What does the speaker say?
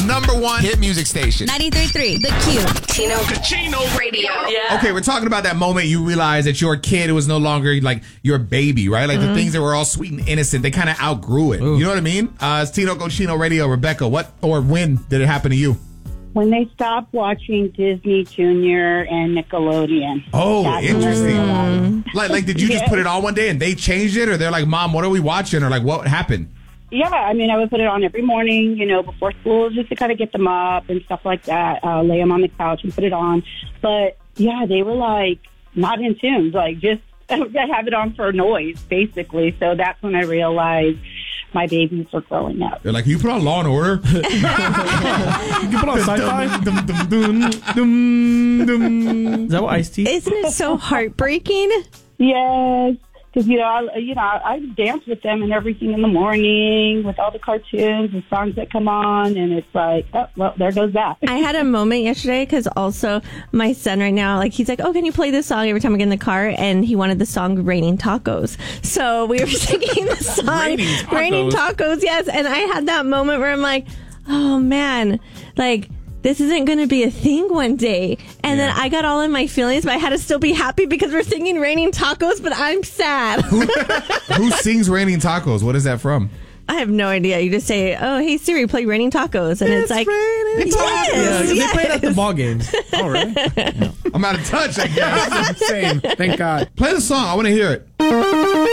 #1 hit music station. 93.3, The Q. Chino Radio. Yeah. Okay, we're talking about that moment you realize that your kid was no longer like your baby, right? Like the things that were all sweet and innocent, they kind of outgrew it. Ooh. You know what I mean? It's Tino Cochino Radio. Rebecca, what or when did it happen to you? When they stopped watching Disney Junior and Nickelodeon. Oh, That's interesting. when I realized. Like, did you just put it on one day and they changed it, or they're like, "Mom, what are we watching?" Or like, what happened? Yeah, I mean, I would put it on every morning, before school, just to kind of get them up and stuff like that. Lay them on the couch and put it on. But yeah, they were like not in tune, like just have it on for noise, basically. So that's when I realized my babies were growing up. They're like, "You put on Law and Order." You can put on sci-fi. Is that what Ice-T? Isn't it so heartbreaking? Yes. Because, I dance with them and everything in the morning with all the cartoons and songs that come on. And it's like, oh, well, there goes that. I had a moment yesterday because also my son right now, like, he's like, "Oh, can you play this song every time I get in the car?" And he wanted the song Raining Tacos. So we were singing the song Raining Tacos, yes. And I had that moment where I'm like, oh, man, like, this isn't going to be a thing one day. And then I got all in my feelings, but I had to still be happy because we're singing Raining Tacos, but I'm sad. Who sings Raining Tacos? What is that from? I have no idea. You just say, "Oh, hey Siri, play Raining Tacos," and it's like, Raining yes, Tacos. They play it at the ball games. Oh, really? Yeah. I'm out of touch, I guess. Same. Thank God. Play the song. I want to hear it.